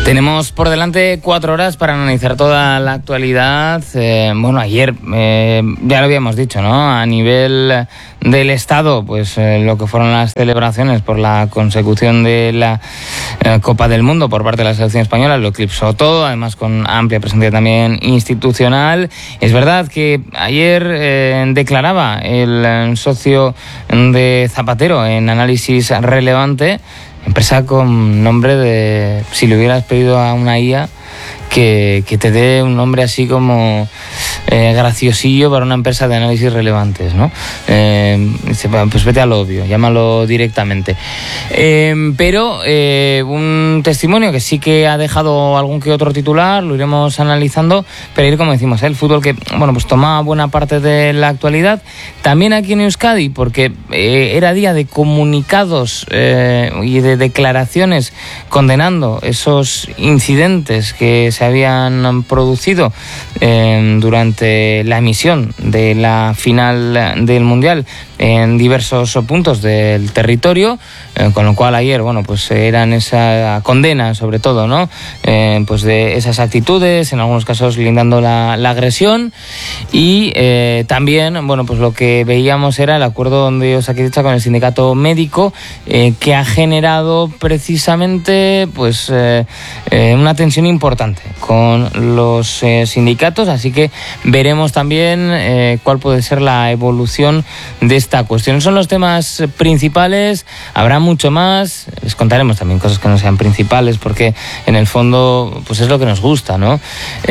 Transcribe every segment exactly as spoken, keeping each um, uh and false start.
Tenemos por delante cuatro horas para analizar toda la actualidad. Eh, bueno, ayer eh, ya lo habíamos dicho, ¿no? A nivel del Estado, pues eh, lo que fueron las celebraciones por la consecución de la eh, Copa del Mundo por parte de la selección española, lo eclipsó todo, además con amplia presencia también institucional. Es verdad que ayer eh, declaraba el eh, socio de Zapatero en Análisis Relevante, empresa con nombre de, si le hubieras pedido a una I A que, que te dé un nombre así como eh, graciosillo para una empresa de análisis relevantes, ¿no? Eh, pues vete al obvio, llámalo directamente. Eh, pero eh, un testimonio que sí que ha dejado algún que otro titular, lo iremos analizando, pero ir, como decimos, ¿eh? El fútbol que, bueno, pues toma buena parte de la actualidad, también aquí en Euskadi, porque eh, era día de comunicados eh, y de declaraciones condenando esos incidentes que se habían producido eh, durante la emisión de la final del Mundial en diversos puntos del territorio, eh, con lo cual ayer, bueno, pues eran esa condena, sobre todo, ¿no? Eh, pues de esas actitudes, en algunos casos lindando la, la agresión, y eh, también, bueno, pues lo que veíamos era el acuerdo de Osakidetza con el sindicato médico, eh, que ha generado precisamente, pues, eh, eh, una tensión importante con los eh, sindicatos, así que veremos también eh, cuál puede ser la evolución de esta cuestión. Son los temas principales, habrá mucho más, les contaremos también cosas que no sean principales, porque en el fondo pues es lo que nos gusta, ¿no?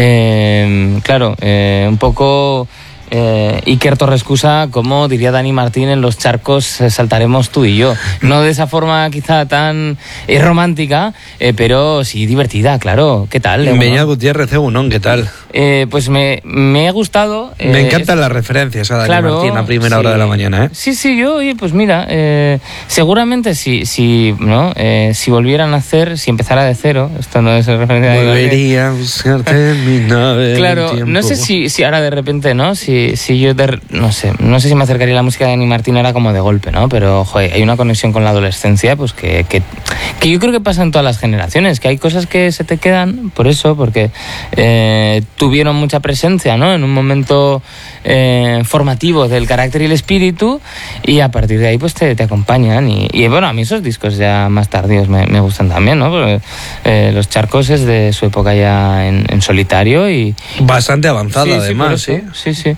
Eh, claro, eh, un poco... Eh, Iker Torrescusa, como diría Dani Martín, en los charcos eh, saltaremos tú y yo. No de esa forma quizá tan eh, romántica, eh, pero sí divertida, claro. ¿Qué tal? Beñat Gutiérrez, Egunon, ¿qué tal? Eh, pues me, me ha gustado. Eh, me encantan es... las referencias a Dani claro, Martín a primera sí, hora de la mañana, ¿eh? Sí, sí, yo, oye, pues mira, eh, seguramente si, si, ¿no? Eh, si volvieran a hacer, si empezara de cero, esto no es referencia de... Volvería a buscarte en mi nave. Claro, no sé si, si ahora de repente, ¿no? Si Si yo, de, no sé, no sé si me acercaría a la música de Dani Martín ahora como de golpe, ¿no? Pero, joder, hay una conexión con la adolescencia, pues que, que, que yo creo que pasa en todas las generaciones, que hay cosas que se te quedan por eso, porque eh, tuvieron mucha presencia, ¿no? En un momento eh, formativo del carácter y el espíritu, y a partir de ahí, pues te, te acompañan. Y, y, bueno, a mí esos discos ya más tardíos me, me gustan también, ¿no? Porque eh, Los Charcos es de su época ya en, en solitario y... Bastante avanzada, sí, además, sí, sí, sí.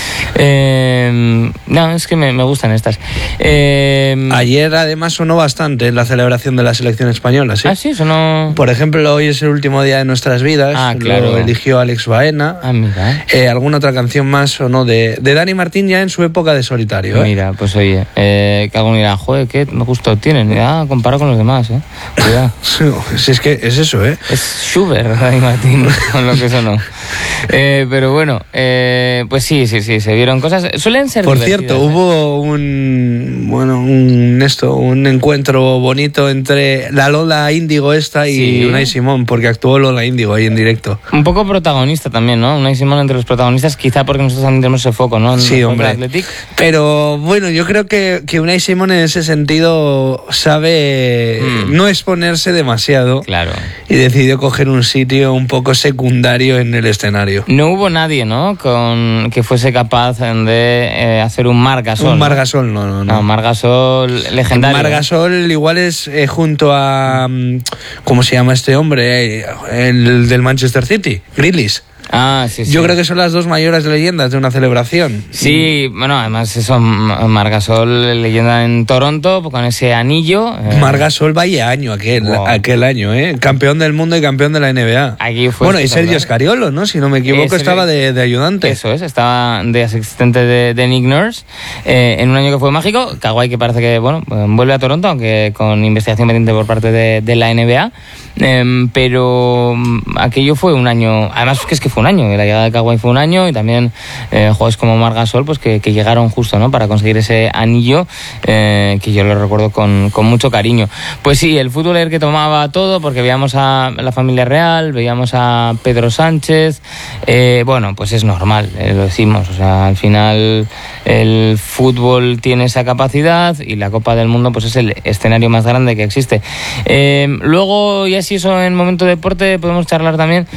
Eh, no, es que me, me gustan estas. Eh, Ayer además sonó bastante en la celebración de la selección española, ¿sí? Ah, sí, sonó... Por ejemplo, hoy es el último día de nuestras vidas. Ah, claro. Lo eligió Alex Baena. Ah, mira. Eh, alguna otra canción más sonó de, de Dani Martín ya en su época de solitario, ¿eh? Mira, pues oye, eh, que alguno dirá, joder, qué gusto tienen. Ah, comparo con los demás, ¿eh? Cuidado. Si es que es eso, ¿eh? Es Schubert, Dani Martín, con lo que sonó. Eh, pero bueno, eh, pues sí, sí, sí, se vieron cosas, suelen ser por cierto, ¿eh? hubo un bueno un esto un encuentro bonito entre la Lola Índigo esta y sí. Unai Simón, porque actuó Lola Índigo ahí en directo. Un poco protagonista también, ¿no? Unai Simón entre los protagonistas, quizá porque nosotros también tenemos ese foco, ¿no? En sí, hombre. Athletic. Pero bueno, yo creo que, que Unai Simón en ese sentido sabe mm. no exponerse demasiado. Claro. Y decidió coger un sitio un poco secundario en el escenario. No hubo nadie, ¿no? Con que fuese capaz de eh, hacer un Marc Gasol. Un Marc Gasol, no, no, no. No, Marc Gasol legendario. Marc Gasol igual es eh, junto a... ¿Cómo se llama este hombre? Eh, el del Manchester City, Grealish. Ah, sí, sí. Yo creo que son las dos mayores leyendas de una celebración. Sí, bueno, además eso, Marc Gasol, leyenda en Toronto, con ese anillo. Eh... Marc Gasol vaya año aquel, wow. aquel año, ¿eh? Campeón del mundo y campeón de la N B A. Aquí fue bueno, y Sergio Scariolo, ¿no? Si no me equivoco, Ese estaba de, de ayudante. Eso es, estaba de asistente de, de Nick Nurse, eh, en un año que fue mágico. Kawhi, que parece que, bueno, vuelve a Toronto, aunque con investigación pendiente por parte de, de la N B A. Eh, pero aquello fue un año, además que es que fue un año, la llegada de Kawhi fue un año, y también eh, jugadores como Marc Gasol, pues que, que llegaron justo, ¿no? Para conseguir ese anillo, eh, que yo lo recuerdo con, con mucho cariño. Pues sí, el fútbol era el que tomaba todo, porque veíamos a la familia real, veíamos a Pedro Sánchez, eh, bueno, pues es normal, eh, lo decimos, o sea, al final el fútbol tiene esa capacidad y la Copa del Mundo pues es el escenario más grande que existe. Eh, luego ya si eso en Momento Deporte podemos charlar también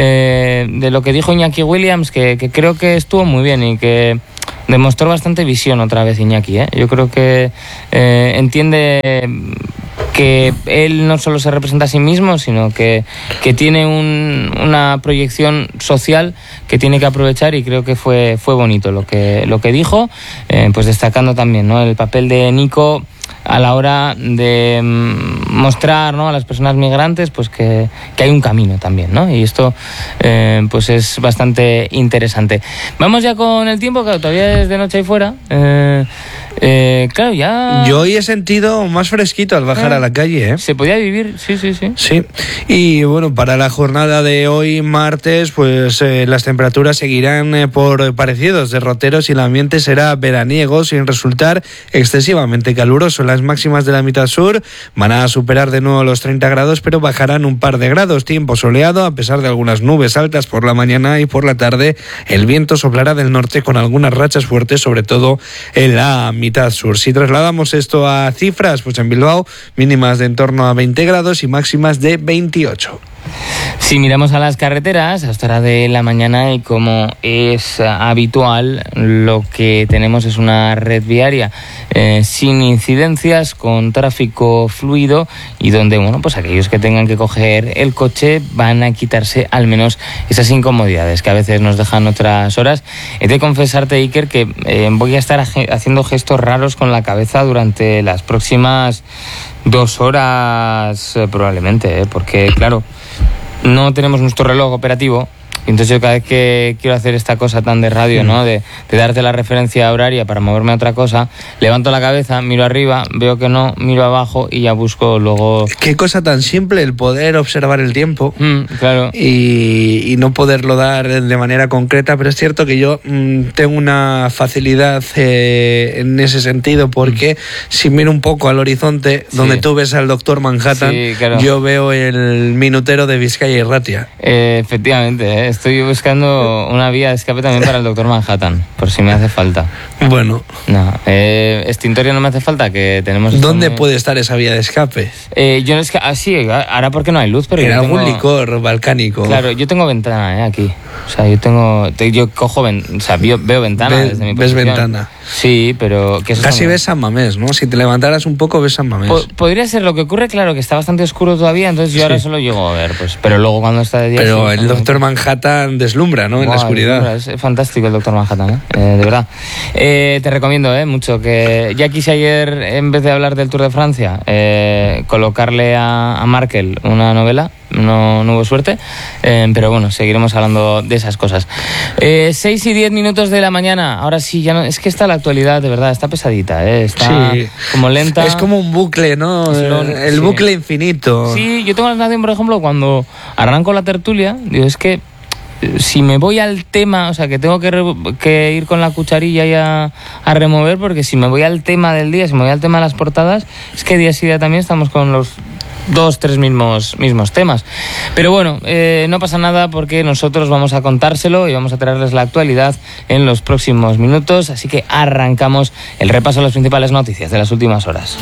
eh, de lo que dijo Iñaki Williams, que, que creo que estuvo muy bien y que demostró bastante visión otra vez Iñaki, ¿eh? Yo creo que eh, entiende que él no solo se representa a sí mismo, sino que, que tiene un, una proyección social que tiene que aprovechar, y creo que fue, fue bonito lo que, lo que dijo, eh, pues destacando también, ¿no?, el papel de Nico a la hora de mostrar, ¿no?, a las personas migrantes pues que, que hay un camino también, ¿no? Y esto eh, pues es bastante interesante. Vamos ya con el tiempo, claro, todavía es de noche ahí fuera. Eh, eh, claro, ya... Yo hoy he sentido más fresquito al bajar eh, a la calle, ¿eh? Se podía vivir, sí, sí, sí. Sí, y bueno, para la jornada de hoy, martes, pues eh, las temperaturas seguirán eh, por parecidos derroteros y el ambiente será veraniego sin resultar excesivamente caluroso. Las máximas de la mitad sur van a superar de nuevo los treinta grados, pero bajarán un par de grados. Tiempo soleado, a pesar de algunas nubes altas por la mañana, y por la tarde el viento soplará del norte con algunas rachas fuertes, sobre todo en la mitad sur. Si trasladamos esto a cifras, pues en Bilbao mínimas de en torno a veinte grados y máximas de veintiocho. Si miramos a las carreteras a esta hora de la mañana, y como es habitual, lo que tenemos es una red viaria eh, sin incidencias, con tráfico fluido, y donde, bueno, pues aquellos que tengan que coger el coche van a quitarse al menos esas incomodidades que a veces nos dejan otras horas. He de confesarte, Iker, que eh, voy a estar haciendo gestos raros con la cabeza durante las próximas dos horas eh, probablemente, eh, porque claro, no tenemos nuestro reloj operativo. Entonces yo cada vez que quiero hacer esta cosa tan de radio, ¿no?, de, de darte la referencia horaria para moverme a otra cosa, levanto la cabeza, miro arriba, veo que no, miro abajo y ya busco luego... Qué cosa tan simple el poder observar el tiempo. Mm, claro. Y, y no poderlo dar de manera concreta, pero es cierto que yo mmm, tengo una facilidad eh, en ese sentido, porque mm. si miro un poco al horizonte, sí, donde tú ves al Doctor Manhattan, sí, claro, yo veo el minutero de Vizcaya y Ratia. Eh, efectivamente, ¿eh? Estoy buscando una vía de escape también para el Doctor Manhattan, por si me hace falta. Bueno. No, eh, extintorio no me hace falta, que tenemos... ¿Dónde muy... puede estar esa vía de escape? Eh, yo no es que... Ah, sí, ahora porque no hay luz, pero en yo algún tengo... licor balcánico. Claro, yo tengo ventana, ¿eh? Aquí. O sea, yo tengo... Yo cojo... Ven... O sea, veo, veo ventana Ve, desde mi ¿Ves posición. ventana? Sí, pero... Que eso casi también... ves San Mamés, ¿no? Si te levantaras un poco, ves San Mamés. Po- podría ser. Lo que ocurre, claro, que está bastante oscuro todavía, entonces yo sí, ahora solo llego a ver, pues, pero luego cuando está de día... Pero sí, el Doctor Manhattan deslumbra, ¿no? Wow, en la oscuridad. Es fantástico el Doctor Manhattan, ¿eh? Eh, de verdad. Eh, te recomiendo, ¿eh? Mucho, que ya quise ayer, en vez de hablar del Tour de Francia, eh, colocarle a, a Markel una novela. No, no hubo suerte, eh, pero bueno, seguiremos hablando de esas cosas. Eh, seis y diez minutos de la mañana. Ahora sí, ya no, es que está la actualidad, de verdad, está pesadita, ¿eh? Está sí, como lenta. Es como un bucle, ¿no? Lo, el sí. bucle infinito. Sí, yo tengo la sensación, por ejemplo, cuando arranco la tertulia, digo, es que si me voy al tema, o sea, que tengo que, re, que ir con la cucharilla y a, a remover, porque si me voy al tema del día, si me voy al tema de las portadas, es que día sí día también estamos con los dos, tres mismos, mismos temas. Pero bueno, eh, no pasa nada, porque nosotros vamos a contárselo y vamos a traerles la actualidad en los próximos minutos, así que arrancamos el repaso a las principales noticias de las últimas horas.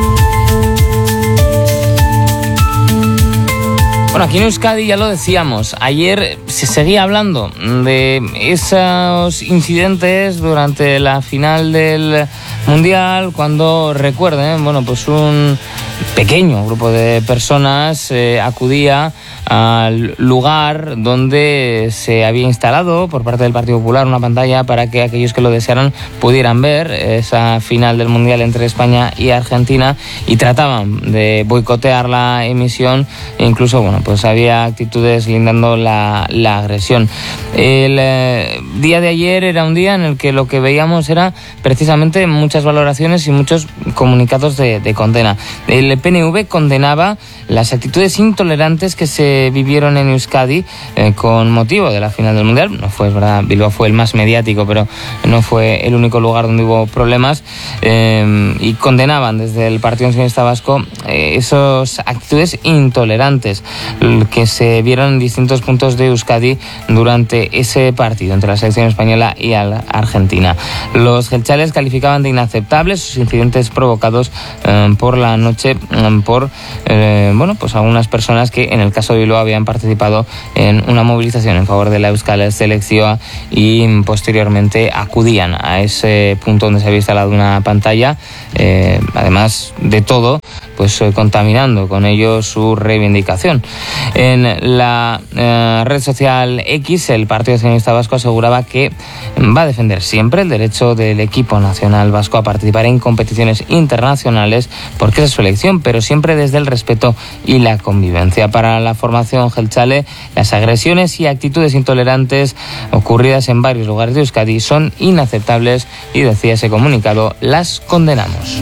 Bueno, aquí en Euskadi ya lo decíamos, ayer se seguía hablando de esos incidentes durante la final del Mundial, cuando, recuerden, bueno, pues un pequeño grupo de personas eh, acudía al lugar donde se había instalado por parte del Partido Popular una pantalla para que aquellos que lo desearan pudieran ver esa final del Mundial entre España y Argentina, y trataban de boicotear la emisión e incluso, bueno, pues había actitudes lindando la, la agresión. El eh, día de ayer era un día en el que lo que veíamos era precisamente muchas valoraciones y muchos comunicados de, de condena. El P N V condenaba las actitudes intolerantes que se vivieron en Euskadi eh, con motivo de la final del Mundial. No fue, es verdad, Bilbao fue el más mediático, pero no fue el único lugar donde hubo problemas, eh, y condenaban desde el Partido Nacionalista Vasco eh, esas actitudes intolerantes que se vieron en distintos puntos de Euskadi durante ese partido entre la selección española y la Argentina. Los gelchales calificaban de inaceptables sus incidentes provocados eh, por la noche precisamente por eh, bueno, pues algunas personas que en el caso de Bilbao habían participado en una movilización en favor de la Euskal Selección y posteriormente acudían a ese punto donde se había instalado una pantalla, eh, además de todo, pues eh, contaminando con ello su reivindicación. En la eh, red social X, el Partido Nacionalista Vasco aseguraba que va a defender siempre el derecho del equipo nacional vasco a participar en competiciones internacionales, porque esa es su elección, pero siempre desde el respeto y la convivencia. Para la formación jeltzale, las agresiones y actitudes intolerantes ocurridas en varios lugares de Euskadi son inaceptables y, decía ese comunicado, las condenamos.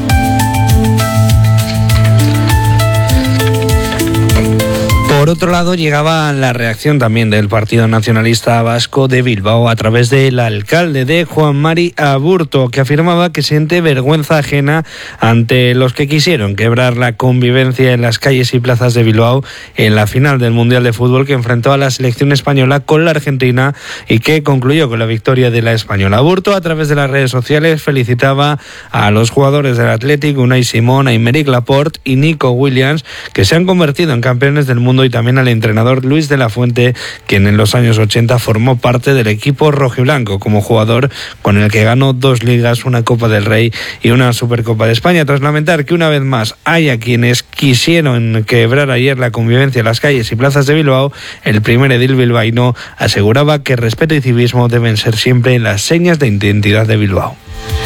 Por otro lado, llegaba la reacción también del Partido Nacionalista Vasco de Bilbao a través del alcalde de Juan Mari Aburto, que afirmaba que siente vergüenza ajena ante los que quisieron quebrar la convivencia en las calles y plazas de Bilbao en la final del Mundial de Fútbol que enfrentó a la selección española con la Argentina y que concluyó con la victoria de la española. Aburto, a través de las redes sociales, felicitaba a los jugadores del Athletic, Unai Simón, Aymeric Laporte y Nico Williams, que se han convertido en campeones del mundo, y también al entrenador Luis de la Fuente, quien en los años ochenta formó parte del equipo rojiblanco como jugador, con el que ganó dos ligas, una Copa del Rey y una Supercopa de España. Tras lamentar que una vez más haya quienes quisieron quebrar ayer la convivencia en las calles y plazas de Bilbao, el primer edil bilbaíno aseguraba que respeto y civismo deben ser siempre las señas de identidad de Bilbao.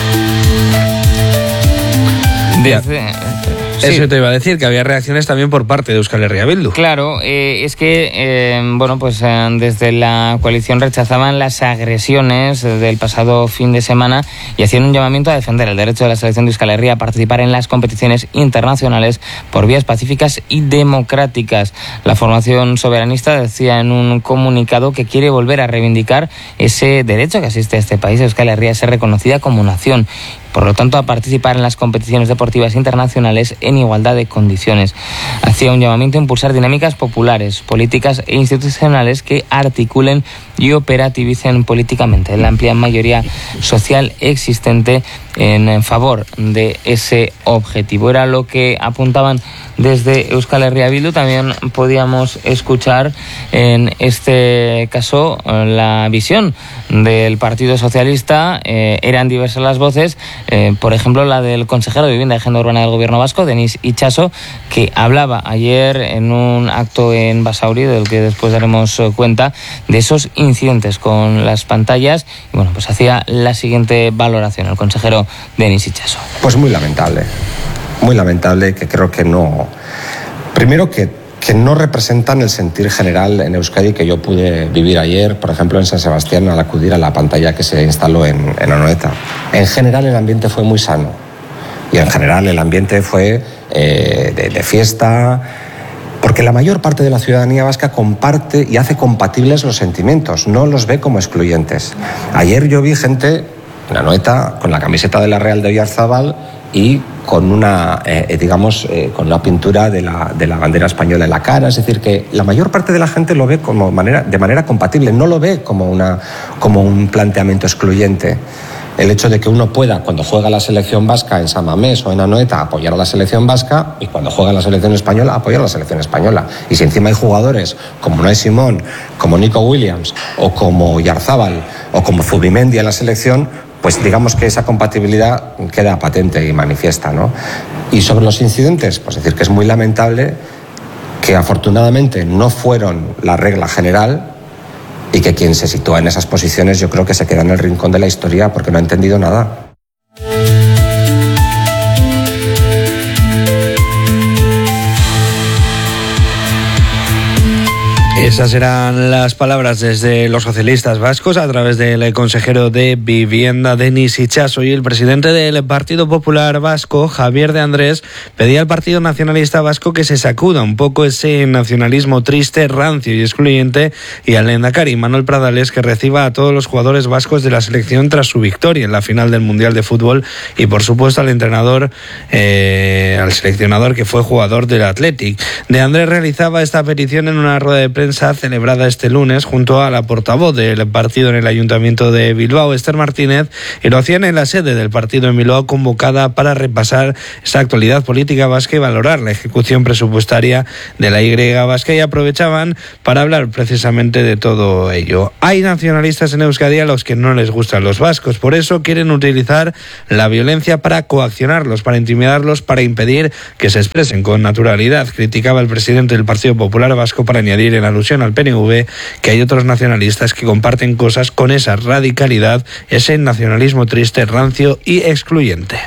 Desde... Sí. Eso te iba a decir, que había reacciones también por parte de Euskal Herria Bildu. Claro, eh, es que, eh, bueno, pues eh, desde la coalición rechazaban las agresiones del pasado fin de semana y hacían un llamamiento a defender el derecho de la selección de Euskal Herria a participar en las competiciones internacionales por vías pacíficas y democráticas. La formación soberanista decía en un comunicado que quiere volver a reivindicar ese derecho que asiste a este país, Euskal Herria, a ser reconocida como nación. Por lo tanto, a participar en las competiciones deportivas internacionales en igualdad de condiciones. Hacía un llamamiento a impulsar dinámicas populares, políticas e institucionales que articulen y operativicen políticamente la amplia mayoría social existente en favor de ese objetivo. Era lo que apuntaban desde Euskal Herria Bildu. También podíamos escuchar en este caso la visión del Partido Socialista. Eh, eran diversas las voces, eh, por ejemplo la del consejero de Vivienda y Agenda Urbana del Gobierno Vasco, Denis Itxaso, que hablaba ayer en un acto en Basauri, del que después daremos cuenta, de esos incidentes con las pantallas, y bueno, pues hacía la siguiente valoración el consejero Denis Itxaso. Pues muy lamentable, muy lamentable, que creo que no... Primero que, que no representan el sentir general en Euskadi que yo pude vivir ayer, por ejemplo, en San Sebastián, al acudir a la pantalla que se instaló en, en Anoeta. En general el ambiente fue muy sano y en general el ambiente fue eh, de, de fiesta, porque la mayor parte de la ciudadanía vasca comparte y hace compatibles los sentimientos, no los ve como excluyentes. Ayer yo vi gente en Anoeta con la camiseta de la Real de Oyarzábal y con una, eh, digamos, eh, con la pintura de la, de la bandera española en la cara. Es decir, que la mayor parte de la gente lo ve como manera, de manera compatible, no lo ve como, una, como un planteamiento excluyente. El hecho de que uno pueda, cuando juega la selección vasca en San Mamés o en Anoeta, apoyar a la selección vasca, y cuando juega la selección española, apoyar a la selección española. Y si encima hay jugadores como Unai Simón, como Nico Williams, o como Oyarzábal, o como Zubimendi en la selección, pues digamos que esa compatibilidad queda patente y manifiesta, ¿no? Y sobre los incidentes, pues decir que es muy lamentable, que afortunadamente no fueron la regla general, y que quien se sitúa en esas posiciones yo creo que se queda en el rincón de la historia porque no ha entendido nada. Esas eran las palabras desde los socialistas vascos a través del consejero de Vivienda, Denis Itxaso, y el presidente del Partido Popular Vasco, Javier de Andrés, pedía al Partido Nacionalista Vasco que se sacuda un poco ese nacionalismo triste, rancio y excluyente, y al lehendakari Manuel Pradales que reciba a todos los jugadores vascos de la selección tras su victoria en la final del Mundial de Fútbol, y por supuesto al entrenador, eh, al seleccionador que fue jugador del Athletic. De Andrés realizaba esta petición en una rueda de prensa prensa celebrada este lunes junto a la portavoz del partido en el Ayuntamiento de Bilbao, Esther Martínez, y lo hacían en la sede del partido en Bilbao, convocada para repasar esta actualidad política vasca y valorar la ejecución presupuestaria de la Y vasca, y aprovechaban para hablar precisamente de todo ello. Hay nacionalistas en Euskadi a los que no les gustan los vascos, por eso quieren utilizar la violencia para coaccionarlos, para intimidarlos, para impedir que se expresen con naturalidad. Criticaba el presidente del Partido Popular Vasco, para añadir en alusión al P N V que hay otros nacionalistas que comparten cosas con esa radicalidad, ese nacionalismo triste, rancio y excluyente.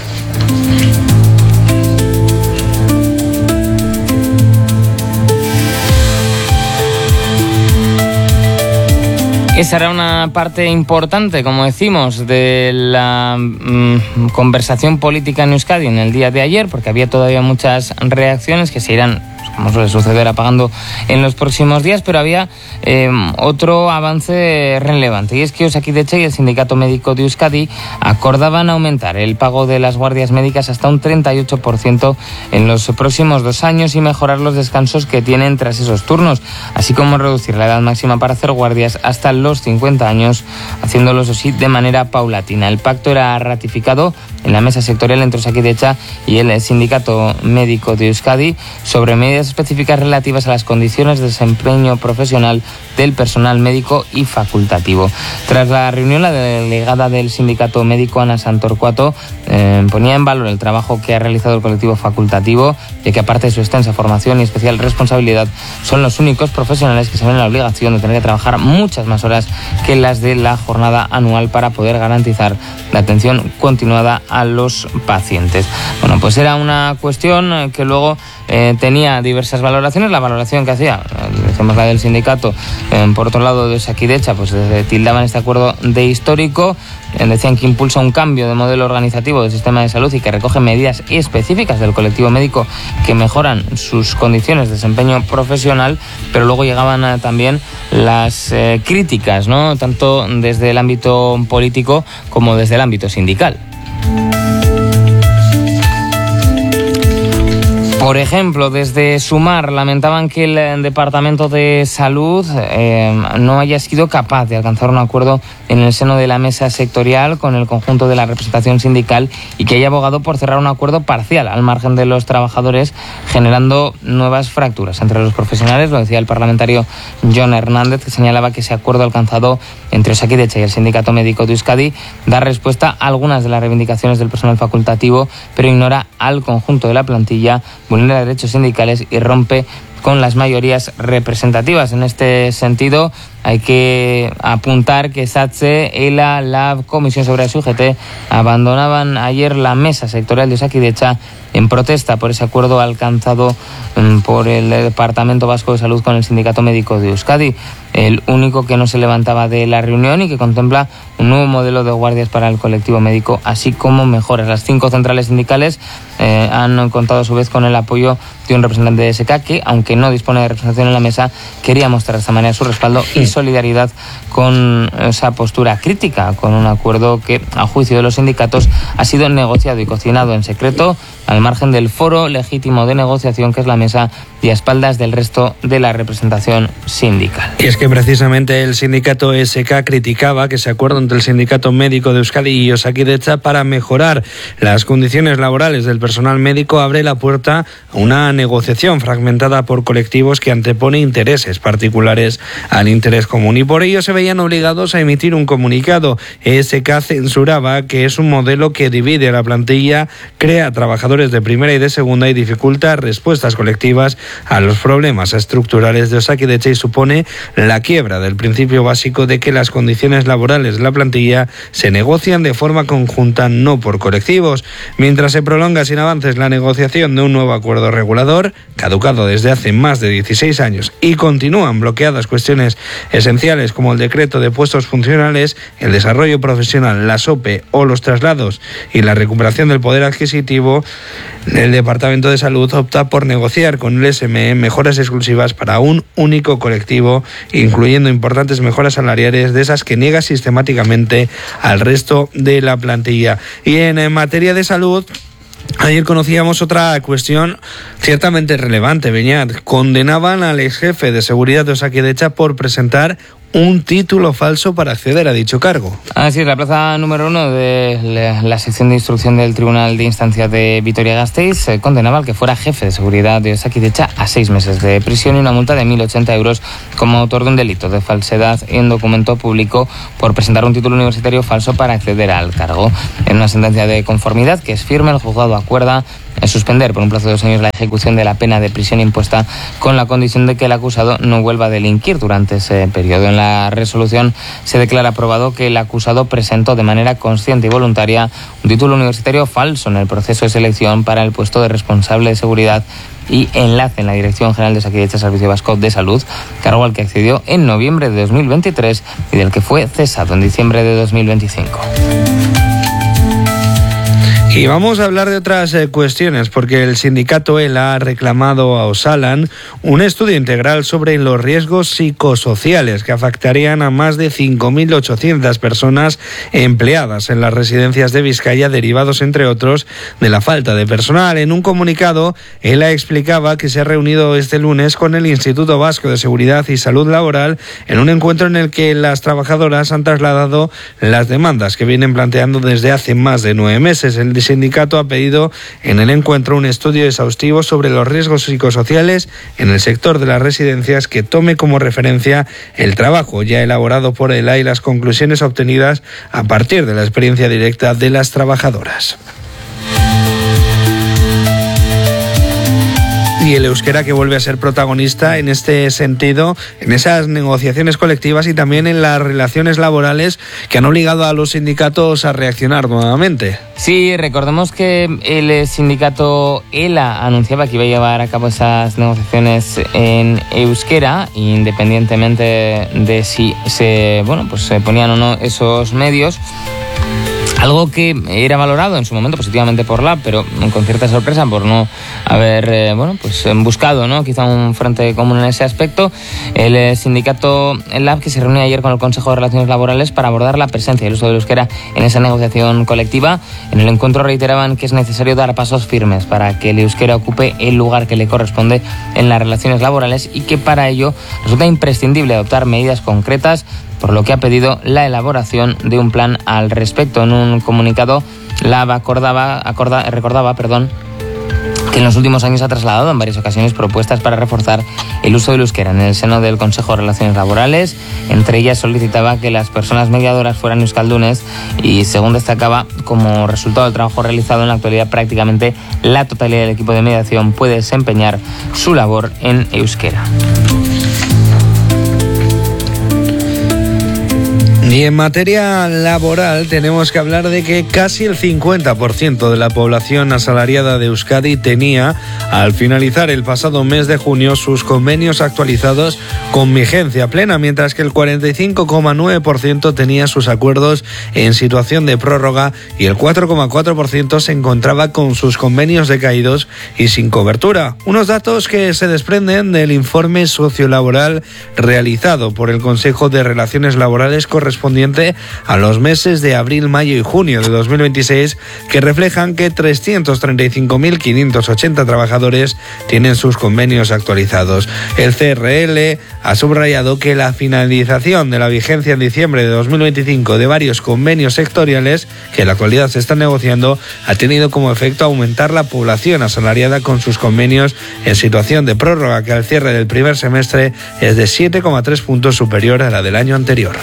Esa era una parte importante, como decimos, de la mmm, conversación política en Euskadi en el día de ayer, porque había todavía muchas reacciones que se irán, como suele suceder, apagando en los próximos días, pero había eh, otro avance relevante, y es que Osakidetza y el Sindicato Médico de Euskadi acordaban aumentar el pago de las guardias médicas hasta un treinta y ocho por ciento en los próximos dos años y mejorar los descansos que tienen tras esos turnos, así como reducir la edad máxima para hacer guardias hasta los cincuenta años, haciéndolo eso sí de manera paulatina. El pacto era ratificado en la mesa sectorial entre Osakidetza y el Sindicato Médico de Euskadi sobre medidas específicas relativas a las condiciones de desempeño profesional del personal médico y facultativo. Tras la reunión, la delegada del Sindicato Médico, Ana Santorcuato, eh, ponía en valor el trabajo que ha realizado el colectivo facultativo, ya que aparte de su extensa formación y especial responsabilidad, son los únicos profesionales que se ven en la obligación de tener que trabajar muchas más horas que las de la jornada anual para poder garantizar la atención continuada a los pacientes. Bueno, pues era una cuestión que luego eh, tenía diversas valoraciones. La valoración que hacía, eh, decimos la del sindicato, eh, por otro lado de Osakidetza, pues eh, tildaban este acuerdo de histórico. Eh, decían que impulsa un cambio de modelo organizativo del sistema de salud y que recoge medidas específicas del colectivo médico que mejoran sus condiciones de desempeño profesional, pero luego llegaban eh, también las eh, críticas, ¿no?, tanto desde el ámbito político como desde el ámbito sindical. Por ejemplo, desde Sumar lamentaban que el Departamento de Salud eh, no haya sido capaz de alcanzar un acuerdo en el seno de la mesa sectorial con el conjunto de la representación sindical y que haya abogado por cerrar un acuerdo parcial al margen de los trabajadores, generando nuevas fracturas entre los profesionales. Lo decía el parlamentario Jon Hernández, que señalaba que ese acuerdo alcanzado entre Osakidetza y el Sindicato Médico de Euskadi da respuesta a algunas de las reivindicaciones del personal facultativo, pero ignora al conjunto de la plantilla, vulnera derechos sindicales y rompe con las mayorías representativas. En este sentido, hay que apuntar que SATSE, ELA, LAB, Comisión sobre la U G T abandonaban ayer la mesa sectorial de Osakidetza en protesta por ese acuerdo alcanzado por el Departamento Vasco de Salud con el Sindicato Médico de Euskadi, el único que no se levantaba de la reunión y que contempla un nuevo modelo de guardias para el colectivo médico, así como mejoras. Las cinco centrales sindicales eh, han contado a su vez con el apoyo de un representante de S K que, aunque no dispone de representación en la mesa, quería mostrar de esta manera su respaldo y solidaridad con esa postura crítica, con un acuerdo que, a juicio de los sindicatos, ha sido negociado y cocinado en secreto al margen del foro legítimo de negociación que es la mesa y a espaldas del resto de la representación sindical. Y es que precisamente el sindicato S K criticaba que ese acuerdo entre el Sindicato Médico de Euskadi y Osakidetza para mejorar las condiciones laborales del personal médico abre la puerta a una negociación fragmentada por colectivos que antepone intereses particulares al interés común, y por ello se veían obligados a emitir un comunicado. S K censuraba que es un modelo que divide a la plantilla, crea trabajadores de primera y de segunda y dificulta respuestas colectivas a los problemas estructurales de Osakidetza y supone la quiebra del principio básico de que las condiciones laborales de la plantilla se negocian de forma conjunta, no por colectivos. Mientras se prolonga sin avances la negociación de un nuevo acuerdo regulador, caducado desde hace más de dieciséis años, y continúan bloqueadas cuestiones esenciales como el decreto de puestos funcionales, el desarrollo profesional, la S O P E o los traslados y la recuperación del poder adquisitivo, el Departamento de Salud opta por negociar con el S M E mejoras exclusivas para un único colectivo, incluyendo importantes mejoras salariales de esas que niega sistemáticamente al resto de la plantilla. Y en materia de salud, Ayer conocíamos otra cuestión ciertamente relevante, Beñat. Condenaban al ex jefe de seguridad de Osakidetza por presentar un título falso para acceder a dicho cargo. Así es, la plaza número uno de la sección de instrucción del Tribunal de Instancia de Vitoria-Gasteiz eh, condenaba al que fuera jefe de seguridad de Osakidetza a seis meses de prisión y una multa de mil ochenta euros como autor de un delito de falsedad en documento público por presentar un título universitario falso para acceder al cargo. En una sentencia de conformidad que es firme, el juzgado acuerda en suspender por un plazo de dos años la ejecución de la pena de prisión impuesta con la condición de que el acusado no vuelva a delinquir durante ese periodo. En la resolución se declara aprobado que el acusado presentó de manera consciente y voluntaria un título universitario falso en el proceso de selección para el puesto de responsable de seguridad y enlace en la Dirección General de Osakidetza Servicio Vasco de Salud, cargo al que accedió en noviembre de dos mil veintitrés y del que fue cesado en diciembre de dos mil veinticinco. Y vamos a hablar de otras eh, cuestiones, porque el sindicato ELA ha reclamado a Osalan un estudio integral sobre los riesgos psicosociales que afectarían a más de cinco mil ochocientas personas empleadas en las residencias de Vizcaya, derivados, entre otros, de la falta de personal. En un comunicado, ELA explicaba que se ha reunido este lunes con el Instituto Vasco de Seguridad y Salud Laboral en un encuentro en el que las trabajadoras han trasladado las demandas que vienen planteando desde hace más de nueve meses. El sindicato ha pedido en el encuentro un estudio exhaustivo sobre los riesgos psicosociales en el sector de las residencias que tome como referencia el trabajo ya elaborado por ELA y las conclusiones obtenidas a partir de la experiencia directa de las trabajadoras. Y el euskera que vuelve a ser protagonista en este sentido, en esas negociaciones colectivas y también en las relaciones laborales que han obligado a los sindicatos a reaccionar nuevamente. Sí, recordemos que el sindicato ELA anunciaba que iba a llevar a cabo esas negociaciones en euskera, independientemente de si se, bueno, pues se ponían o no esos medios. Algo que era valorado en su momento positivamente por Lab, pero con cierta sorpresa por no haber eh, bueno, pues buscado, ¿no?, quizá un frente común en ese aspecto. El eh, sindicato Lab, que se reunió ayer con el Consejo de Relaciones Laborales para abordar la presencia y el uso del euskera en esa negociación colectiva. En el encuentro reiteraban que es necesario dar pasos firmes para que el euskera ocupe el lugar que le corresponde en las relaciones laborales y que para ello resulta imprescindible adoptar medidas concretas, por lo que ha pedido la elaboración de un plan al respecto. En un comunicado, Lab acordaba, acorda, recordaba perdón, que en los últimos años ha trasladado en varias ocasiones propuestas para reforzar el uso del euskera en el seno del Consejo de Relaciones Laborales. Entre ellas solicitaba que las personas mediadoras fueran euskaldunes y, según destacaba, como resultado del trabajo realizado en la actualidad, prácticamente la totalidad del equipo de mediación puede desempeñar su labor en euskera. Y en materia laboral tenemos que hablar de que casi el cincuenta por ciento de la población asalariada de Euskadi tenía, al finalizar el pasado mes de junio, sus convenios actualizados con vigencia plena, mientras que el cuarenta y cinco coma nueve por ciento tenía sus acuerdos en situación de prórroga y el cuatro coma cuatro por ciento se encontraba con sus convenios decaídos y sin cobertura. Unos datos que se desprenden del informe sociolaboral realizado por el Consejo de Relaciones Laborales correspondiente a los meses de abril, mayo y junio de dos mil veintiséis, que reflejan que trescientos treinta y cinco mil quinientos ochenta trabajadores tienen sus convenios actualizados. El C R L ha subrayado que la finalización de la vigencia en diciembre de dos mil veinticinco de varios convenios sectoriales que en la actualidad se están negociando ha tenido como efecto aumentar la población asalariada con sus convenios en situación de prórroga, que al cierre del primer semestre es de siete coma tres puntos superior a la del año anterior.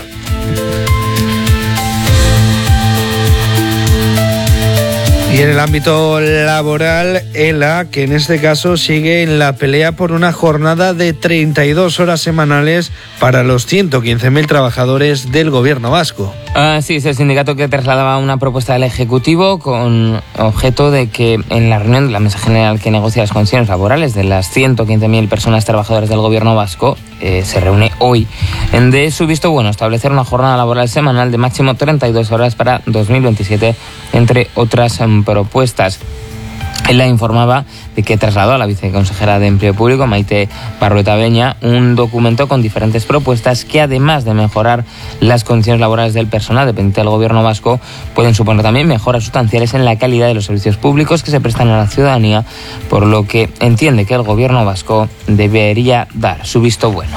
Y en el ámbito laboral, ELA, que en este caso sigue en la pelea por una jornada de treinta y dos horas semanales para los ciento quince mil trabajadores del gobierno vasco. Ah, sí, es el sindicato que trasladaba una propuesta al Ejecutivo con objeto de que en la reunión de la Mesa General que negocia las condiciones laborales de las ciento quince mil personas trabajadoras del gobierno vasco, eh, se reúne hoy, de su visto bueno establecer una jornada laboral semanal de máximo treinta y dos horas para dos mil veintisiete, entre otras um, propuestas. Él la informaba de que trasladó a la viceconsejera de Empleo Público, Maite Barrueta Beña, un documento con diferentes propuestas que, además de mejorar las condiciones laborales del personal dependiente del gobierno vasco, pueden suponer también mejoras sustanciales en la calidad de los servicios públicos que se prestan a la ciudadanía, por lo que entiende que el gobierno vasco debería dar su visto bueno.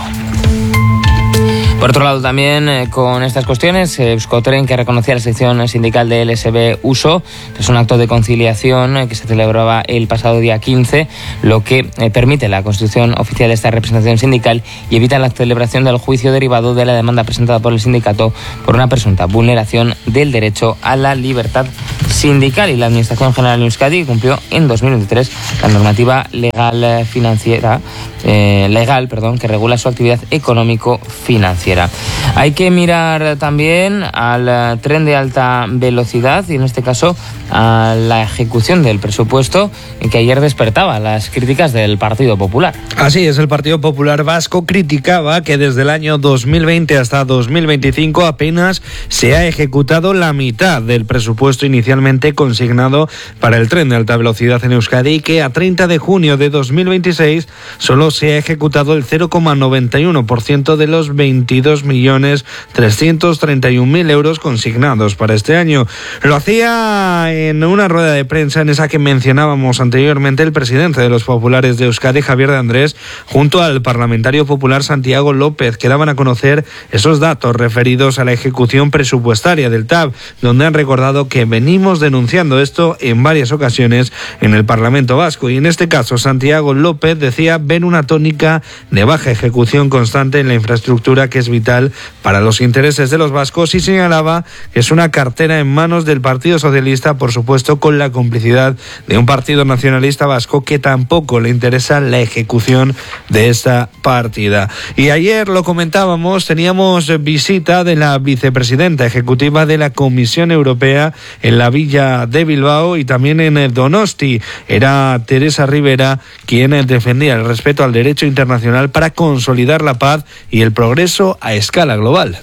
Por otro lado, también eh, con estas cuestiones, eh, Euskotren, que reconocía la sección sindical de L S B Uso, es un acto de conciliación eh, que se celebraba el pasado día quince, lo que eh, permite la constitución oficial de esta representación sindical y evita la celebración del juicio derivado de la demanda presentada por el sindicato por una presunta vulneración del derecho a la libertad sindical. Y la Administración General de Euskadi cumplió en dos mil veintitrés la normativa legal eh, financiera eh, legal, perdón, que regula su actividad económico-financiera. Hay que mirar también al tren de alta velocidad y en este caso a la ejecución del presupuesto, que ayer despertaba las críticas del Partido Popular. Así es, el Partido Popular Vasco criticaba que desde el año dos mil veinte hasta dos mil veinticinco apenas se ha ejecutado la mitad del presupuesto inicialmente consignado para el tren de alta velocidad en Euskadi y que a treinta de junio de dos mil veintiséis solo se ha ejecutado el cero coma noventa y uno por ciento de los veintidós millones trescientos treinta y un mil euros consignados para este año. Lo hacía en una rueda de prensa en esa que mencionábamos anteriormente el presidente de los populares de Euskadi, Javier de Andrés, junto al parlamentario popular Santiago López, que daban a conocer esos datos referidos a la ejecución presupuestaria del T A B, donde han recordado que venimos denunciando esto en varias ocasiones en el Parlamento Vasco. Y en este caso, Santiago López decía ven una tónica de baja ejecución constante en la infraestructura, que es vital para los intereses de los vascos, y señalaba que es una cartera en manos del Partido Socialista, por supuesto con la complicidad de un partido nacionalista vasco que tampoco le interesa la ejecución de esta partida. Y ayer lo comentábamos, teníamos visita de la vicepresidenta ejecutiva de la Comisión Europea en la Villa de Bilbao y también en el Donosti. Era Teresa Rivera quien defendía el respeto al derecho internacional para consolidar la paz y el progreso a escala global.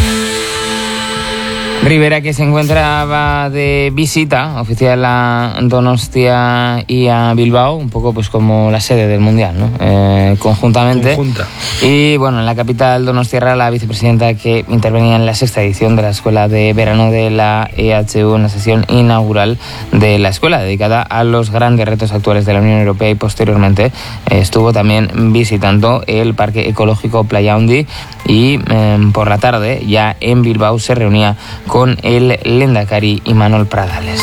Rivera, que se encontraba de visita oficial a Donostia y a Bilbao, un poco pues como la sede del Mundial, ¿no? Eh, conjuntamente. Conjunta. Y bueno, en la capital donostiarra, la vicepresidenta que intervenía en la sexta edición de la Escuela de Verano de la E H U, en la sesión inaugural de la escuela dedicada a los grandes retos actuales de la Unión Europea, y posteriormente eh, estuvo también visitando el Parque Ecológico Playa Handi y eh, por la tarde ya en Bilbao se reunía con el Lehendakari Imanol Pradales.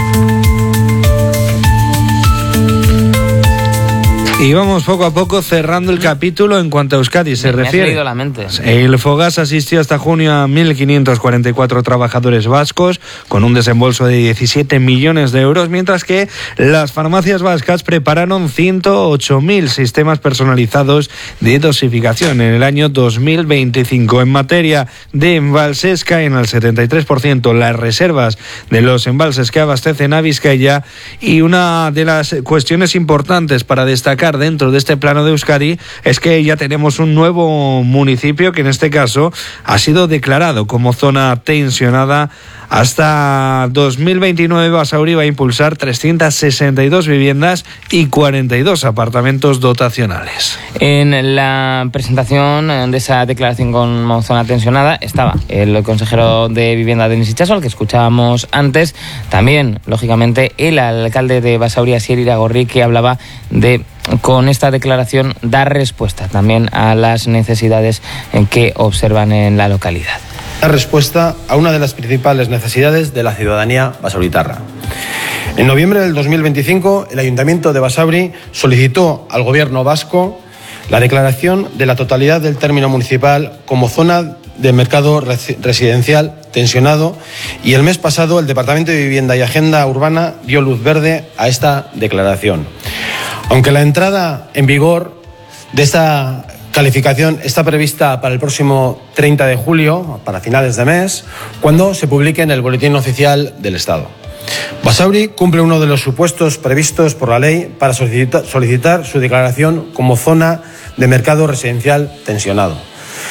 Y vamos poco a poco cerrando el capítulo en cuanto a Euskadi se me, refiere. Me has leído la mente. El Fogas asistió hasta junio a mil quinientos cuarenta y cuatro trabajadores vascos con un desembolso de diecisiete millones de euros, mientras que las farmacias vascas prepararon ciento ocho mil sistemas personalizados de dosificación en el año dos mil veinticinco. En materia de embalses caen al setenta y tres por ciento las reservas de los embalses que abastecen a Vizcaya, y una de las cuestiones importantes para destacar dentro de este plano de Euskadi es que ya tenemos un nuevo municipio que en este caso ha sido declarado como zona tensionada. Hasta dos mil veintinueve Basauri va a impulsar trescientas sesenta y dos viviendas y cuarenta y dos apartamentos dotacionales. En la presentación de esa declaración como zona tensionada estaba el consejero de Vivienda, Denis Itxaso, al que escuchábamos antes, también lógicamente el alcalde de Basauri, Asier Iragorri, que hablaba de con esta declaración dar respuesta también a las necesidades que observan en la localidad. Dar respuesta a una de las principales necesidades de la ciudadanía basauritarra. En noviembre del dos mil veinticinco, el Ayuntamiento de Basauri solicitó al Gobierno vasco la declaración de la totalidad del término municipal como zona de mercado residencial tensionado, y el mes pasado el Departamento de Vivienda y Agenda Urbana dio luz verde a esta declaración. Aunque la entrada en vigor de esta calificación está prevista para el próximo treinta de julio, para finales de mes, cuando se publique en el Boletín Oficial del Estado. Basauri cumple uno de los supuestos previstos por la ley para solicitar, solicitar su declaración como zona de mercado residencial tensionado.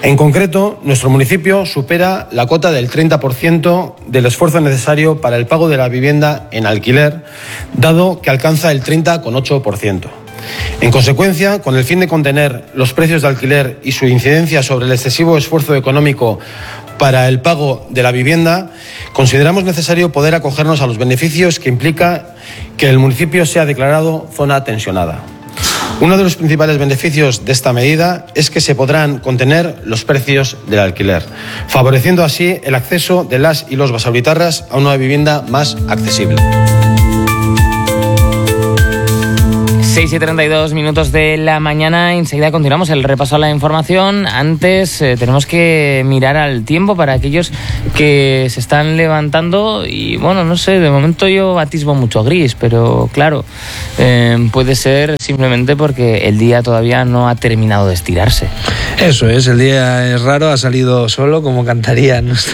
En concreto, nuestro municipio supera la cota del treinta por ciento del esfuerzo necesario para el pago de la vivienda en alquiler, dado que alcanza el treinta coma ocho por ciento. En consecuencia, con el fin de contener los precios de alquiler y su incidencia sobre el excesivo esfuerzo económico para el pago de la vivienda, consideramos necesario poder acogernos a los beneficios que implica que el municipio sea declarado zona tensionada. Uno de los principales beneficios de esta medida es que se podrán contener los precios del alquiler, favoreciendo así el acceso de las y los basauritarras a una vivienda más accesible. seis y treinta y dos minutos de la mañana, enseguida continuamos el repaso a la información. Antes eh, tenemos que mirar al tiempo para aquellos que se están levantando y bueno, no sé, de momento yo atisbo mucho gris, pero claro, eh, puede ser simplemente porque el día todavía no ha terminado de estirarse. Eso es, el día es raro, ha salido solo, como cantaría nuestro...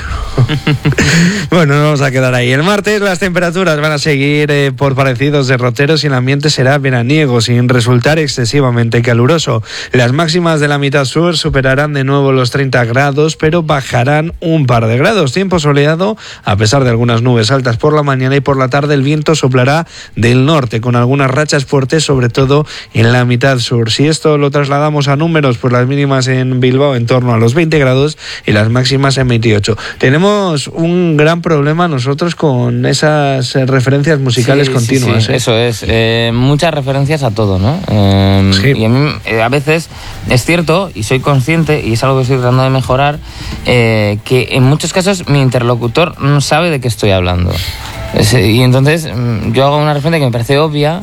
Bueno, nos vamos a quedar ahí. El martes las temperaturas van a seguir eh, por parecidos derroteros y el ambiente será veraniego, sin resultar excesivamente caluroso. Las máximas de la mitad sur superarán de nuevo los treinta grados, pero bajarán un par de grados. Tiempo soleado, a pesar de algunas nubes altas por la mañana, y por la tarde el viento soplará del norte, con algunas rachas fuertes, sobre todo en la mitad sur. Si esto lo trasladamos a números, pues las mínimas en Bilbao en torno a los veinte grados y las máximas en veintiocho. Tenemos un gran problema nosotros con esas referencias musicales sí, continuas. Sí, sí. ¿eh? Eso es, eh, muchas referencias a todo, ¿no? Eh, sí. Y a mí eh, a veces es cierto, y soy consciente, y es algo que estoy tratando de mejorar, eh, que en muchos casos mi interlocutor no sabe de qué estoy hablando. Es, y entonces yo hago una referencia que me parece obvia,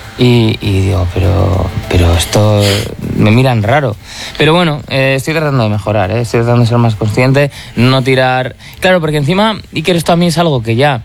Y, y digo, pero pero esto me miran raro. Pero bueno, eh, estoy tratando de mejorar, ¿eh? Estoy tratando de ser más consciente, no tirar... Claro, porque encima, Iker, esto a mí es algo que ya,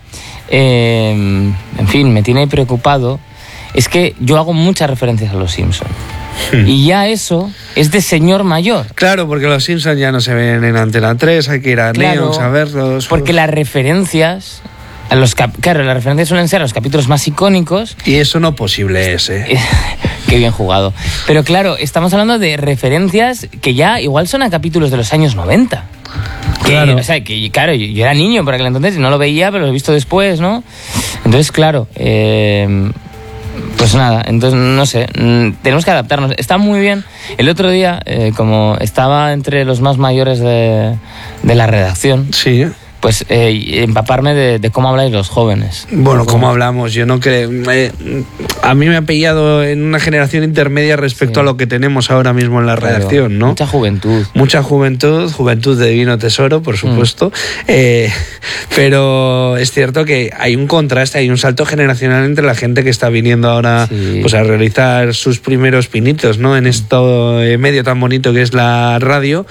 eh, en fin, me tiene preocupado. Es que yo hago muchas referencias a los Simpson. Hmm. Y ya eso es de señor mayor. Claro, porque los Simpsons ya no se ven en Antena tres, hay que ir a claro, Neons a verlos. Porque las referencias... A los cap- claro, las referencias suelen ser a los capítulos más icónicos. Y eso no posible es, ¿eh? Qué bien jugado. Pero claro, estamos hablando de referencias que ya igual son a capítulos de los años noventa. Que, claro. O sea, que claro, yo, yo era niño por aquel entonces y no lo veía, pero lo he visto después, ¿no? Entonces, claro, eh, pues nada, entonces no sé, tenemos que adaptarnos. Está muy bien. El otro día, eh, como estaba entre los más mayores de, de la redacción... Sí. Pues eh, empaparme de, de cómo habláis los jóvenes. Bueno, cómo hablamos, yo no creo... Eh, a mí me ha pillado en una generación intermedia respecto sí. a lo que tenemos ahora mismo en la claro, redacción, ¿no? Mucha juventud. Mucha juventud, juventud de divino tesoro, por supuesto. Mm. Eh, pero es cierto que hay un contraste, hay un salto generacional entre la gente que está viniendo ahora sí. pues a realizar sus primeros pinitos, ¿no? En esto medio tan bonito que es la radio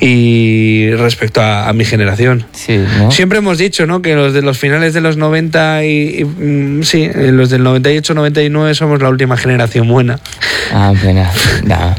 y respecto a, a mi generación. Sí. ¿No? Siempre hemos dicho, ¿no?, que los de los finales de los noventa y, y sí, los del noventa y ocho noventa y nueve somos la última generación buena. Ah, buena. No.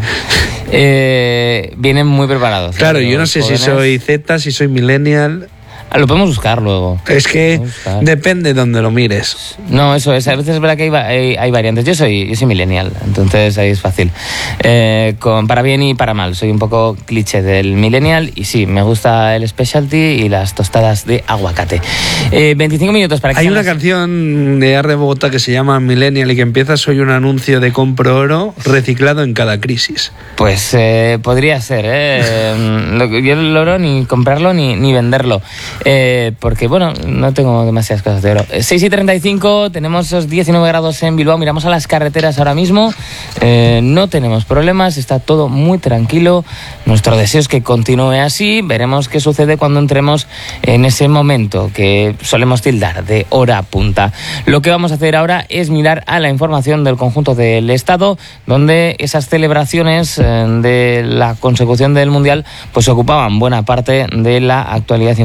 Eh, vienen muy preparados. Claro, yo no sé jóvenes. Si soy Z, si soy millennial. Lo podemos buscar luego. Es que depende de donde lo mires. No, eso es. A veces es verdad que hay, hay, hay variantes. Yo soy, yo soy millennial, entonces ahí es fácil. Eh, con, para bien y para mal. Soy un poco cliché del millennial y sí, me gusta el specialty y las tostadas de aguacate. Eh, veinticinco minutos para que... Hay una canción de Ar de Bogotá que se llama Millennial y que empieza: soy un anuncio de compro oro reciclado en cada crisis. Pues eh, podría ser, ¿eh? Yo el oro ni comprarlo ni, ni venderlo. Eh, porque, bueno, no tengo demasiadas cosas de oro. seis y treinta y cinco, tenemos esos diecinueve grados en Bilbao. Miramos a las carreteras ahora mismo. Eh, no tenemos problemas, está todo muy tranquilo. Nuestro deseo es que continúe así. Veremos qué sucede cuando entremos en ese momento que solemos tildar de hora punta. Lo que vamos a hacer ahora es mirar a la información del conjunto del Estado, donde esas celebraciones eh, de la consecución del Mundial pues ocupaban buena parte de la actualidad informativa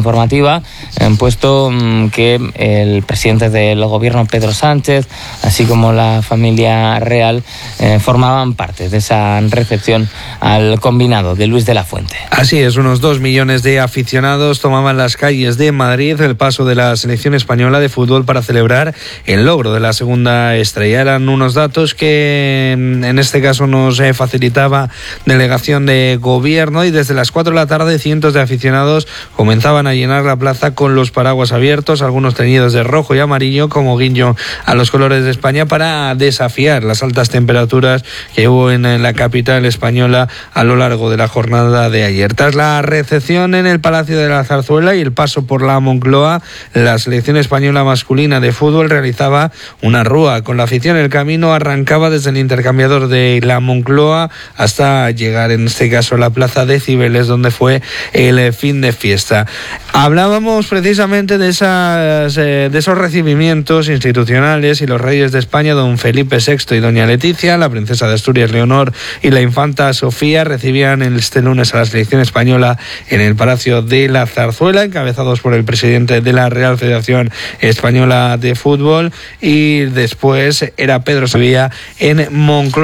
deportiva, eh, puesto mm, que el presidente del gobierno, Pedro Sánchez, así como la familia real, eh, formaban parte de esa recepción al combinado de Luis de la Fuente. Así es, unos dos millones de aficionados tomaban las calles de Madrid el paso de la selección española de fútbol para celebrar el logro de la segunda estrella. Eran unos datos que en este caso nos facilitaba delegación de gobierno, y desde las cuatro de la tarde cientos de aficionados comenzaban a llenar la plaza con los paraguas abiertos, algunos teñidos de rojo y amarillo como guiño a los colores de España, para desafiar las altas temperaturas que hubo en la capital española a lo largo de la jornada de ayer. Tras la recepción en el Palacio de la Zarzuela y el paso por la Moncloa, la selección española masculina de fútbol realizaba una rúa con la afición. El camino arrancaba desde el intercambiador de la Moncloa hasta llegar en este caso a la plaza de Cibeles, donde fue el fin de fiesta. Hablábamos precisamente de esas de esos recibimientos institucionales, y los reyes de España, don Felipe sexto y doña Leticia, la princesa de Asturias Leonor y la infanta Sofía, recibían este lunes a la selección española en el Palacio de la Zarzuela, encabezados por el presidente de la Real Federación Española de Fútbol, y después era Pedro Sevilla en Moncloa.